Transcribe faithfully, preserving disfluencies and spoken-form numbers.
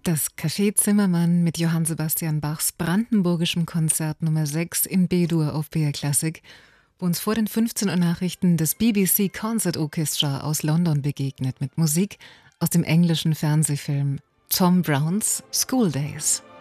Das Café Zimmermann mit Johann Sebastian Bachs brandenburgischem Konzert Nummer sechs in B-Dur auf B R Classic, wo uns vor den fünfzehn Uhr Nachrichten das B B C Concert Orchestra aus London begegnet mit Musik aus dem englischen Fernsehfilm Tom Browns School Days.